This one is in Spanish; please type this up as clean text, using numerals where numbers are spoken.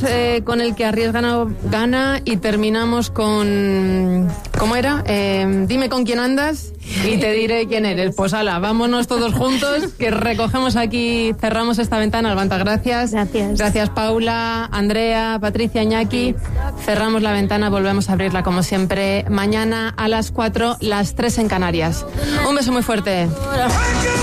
con el que arriesga gana y terminamos con... ¿Cómo era? Dime con quién andas y te diré quién eres. Pues ala, vámonos todos juntos, que recogemos aquí, cerramos esta ventana. Albanta, gracias. Gracias. Gracias, Paula, Andrea, Patricia, Iñaki. Cerramos la ventana, volvemos a abrirla como siempre mañana a las 4, las 3 en Canarias. Un beso muy fuerte.